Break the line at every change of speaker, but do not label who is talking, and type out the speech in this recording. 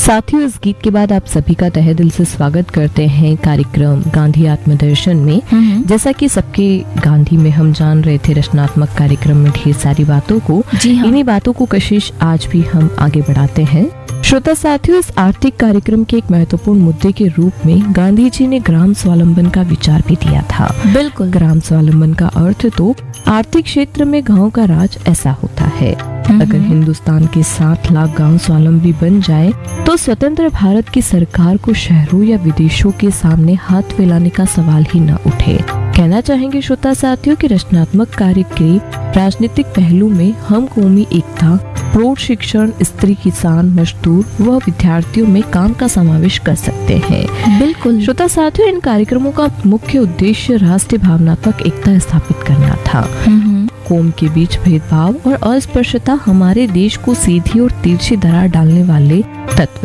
साथियों, इस गीत के बाद आप सभी का तहे दिल से स्वागत करते हैं कार्यक्रम गांधी आत्मदर्शन में। जैसा कि सबके गांधी में हम जान रहे थे रचनात्मक कार्यक्रम में ढेर सारी बातों को, इन्हीं बातों को कशिश आज भी हम आगे बढ़ाते हैं। श्रोता साथियों, इस आर्थिक कार्यक्रम के एक महत्वपूर्ण मुद्दे के रूप में गांधी जी ने ग्राम स्वावलंबन का विचार भी दिया था।
बिल्कुल।
ग्राम स्वावलंबन का अर्थ तो आर्थिक क्षेत्र में गांव का राज ऐसा होता है। अगर हिंदुस्तान के 7 लाख गांव स्वावलंबी बन जाए तो स्वतंत्र भारत की सरकार को शहरों या विदेशों के सामने हाथ फैलाने का सवाल ही न उठे। कहना चाहेंगे श्रोता साथियों कि रचनात्मक कार्य के राजनीतिक पहलू में हम कौमी एकता, प्रौढ़ शिक्षण, स्त्री, किसान, मजदूर व विद्यार्थियों में काम का समावेश कर सकते हैं।
बिल्कुल
श्रोता साथियों, इन कार्यक्रमों का मुख्य उद्देश्य राष्ट्रीय भावनात्मक एकता स्थापित करना था। कौम के बीच भेदभाव और अस्पृश्यता हमारे देश को सीधी और तिरछी दरार डालने वाले तत्व